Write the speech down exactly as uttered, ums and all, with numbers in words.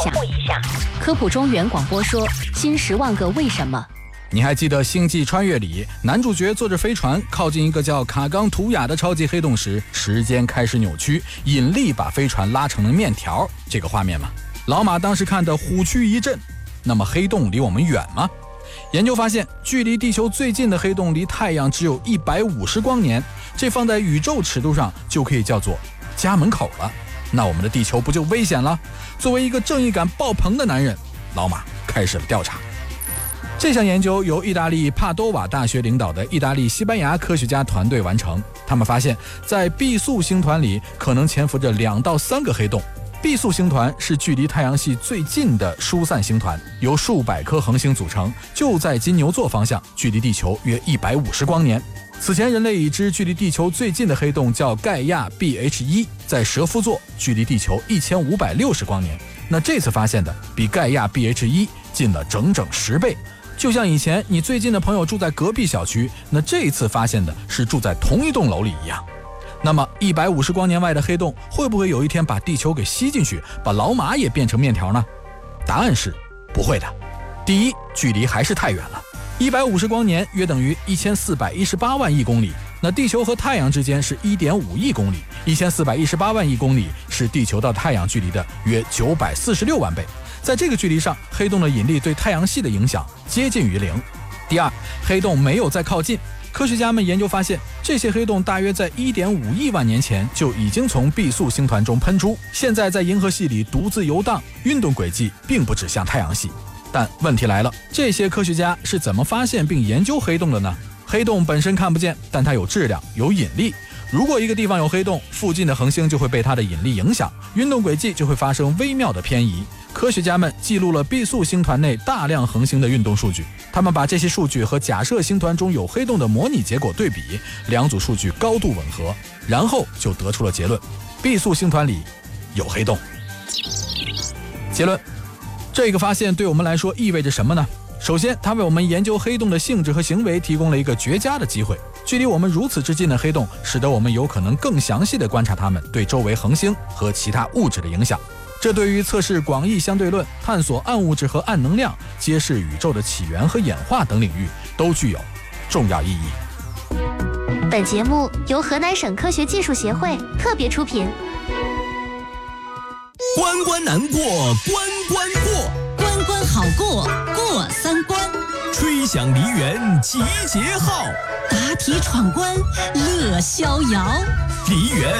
下。科普中原广播说：新十万个为什么。 你还记得《星际穿越》里男主角坐着飞船靠近一个叫卡冈图雅的超级黑洞时，时间开始扭曲，引力把飞船拉成了面条这个画面吗？老马当时看得虎躯一震。那么黑洞离我们远吗？研究发现，距离地球最近的黑洞离太阳只有一百五十光年，这放在宇宙尺度上就可以叫做家门口了。那我们的地球不就危险了？作为一个正义感爆棚的男人，老马开始了调查。这项研究由意大利帕多瓦大学领导的意大利西班牙科学家团队完成。他们发现，在毕宿星团里可能潜伏着两到三个黑洞。毕宿星团是距离太阳系最近的疏散星团，由数百颗恒星组成，就在金牛座方向，距离地球约一百五十光年。此前人类已知距离地球最近的黑洞叫盖亚 B H 一， 在蛇夫座，距离地球一千五百六十光年。那这次发现的比盖亚 B H 一 近了整整十倍。就像以前你最近的朋友住在隔壁小区，那这一次发现的是住在同一栋楼里一样。那么一百五十光年外的黑洞会不会有一天把地球给吸进去，把老马也变成面条呢？答案是不会的。第一，距离还是太远了。一百五十光年约等于一千四百一十八万亿公里，那地球和太阳之间是 一点五亿公里，一千四百一十八万亿公里是地球到太阳距离的约九百四十六万倍。在这个距离上，黑洞的引力对太阳系的影响接近于零。第二，黑洞没有再靠近。科学家们研究发现，这些黑洞大约在 一点五亿万年前就已经从毕宿星团中喷出，现在在银河系里独自游荡，运动轨迹并不指向太阳系。但问题来了，这些科学家是怎么发现并研究黑洞的呢？黑洞本身看不见，但它有质量，有引力。如果一个地方有黑洞，附近的恒星就会被它的引力影响，运动轨迹就会发生微妙的偏移。科学家们记录了毕宿星团内大量恒星的运动数据，他们把这些数据和假设星团中有黑洞的模拟结果对比，两组数据高度吻合，然后就得出了结论：毕宿星团里有黑洞。结论，这个发现对我们来说意味着什么呢？首先，它为我们研究黑洞的性质和行为提供了一个绝佳的机会。距离我们如此之近的黑洞，使得我们有可能更详细地观察它们对周围恒星和其他物质的影响。这对于测试广义相对论、探索暗物质和暗能量、揭示宇宙的起源和演化等领域都具有重要意义。 本节目由河南省科学技术协会特别出品。 关关难过关关过， 关关好过过三关， 吹响梨园集结号， 答题闯关乐逍遥。 梨园